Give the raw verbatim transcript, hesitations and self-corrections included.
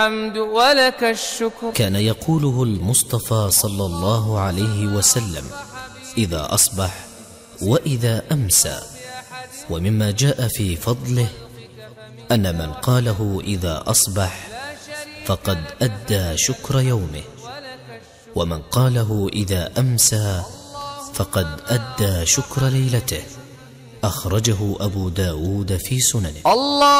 الحمد ولك الشكر. كان يقوله المصطفى صلى الله عليه وسلم إذا أصبح وإذا أمسى. ومما جاء في فضله أن من قاله إذا أصبح فقد أدى شكر يومه، ومن قاله إذا أمسى فقد أدى شكر ليلته. أخرجه أبو داود في سننه. الله